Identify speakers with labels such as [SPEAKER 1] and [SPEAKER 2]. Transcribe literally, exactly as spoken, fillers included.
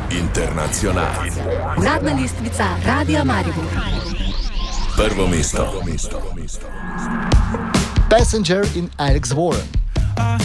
[SPEAKER 1] Internacional.
[SPEAKER 2] Uradna listvica Radia Maribor.
[SPEAKER 1] Prvo mesto.
[SPEAKER 3] Passenger in Alex Warren.